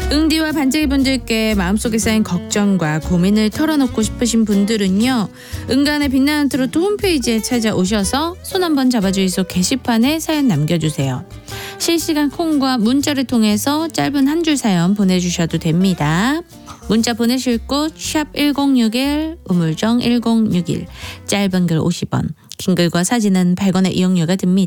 응디와 반짝이 분들께 마음속에 쌓인 걱정과 고민을 털어놓고 싶으신 분들은요. 응간의 빛나는 트로트 홈페이지에 찾아오셔서 손 한번 잡아주이소 게시판에 사연 남겨주세요. 실시간 콩과 문자를 통해서 짧은 한 줄 사연 보내주셔도 됩니다. 문자 보내실 곳 샵 1061 우물정 1061 짧은 글 50원 긴 글과 사진은 100원의 이용료가 듭니다.